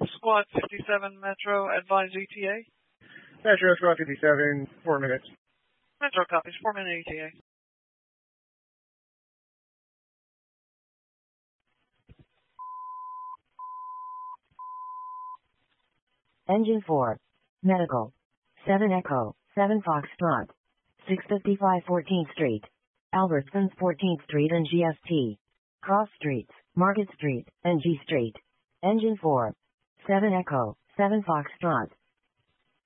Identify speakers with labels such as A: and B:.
A: Squad 57 Metro, advise ETA.
B: Metro Squad 57, 4 minutes.
A: Metro copies, 4-minute ETA.
C: Engine 4. Medical. 7 Echo, 7 Foxtrot. 655 14th Street. Albertsons 14th Street and GST. Cross Streets, Market Street, and G Street. Engine 4. 7 Echo, 7 Foxtrot.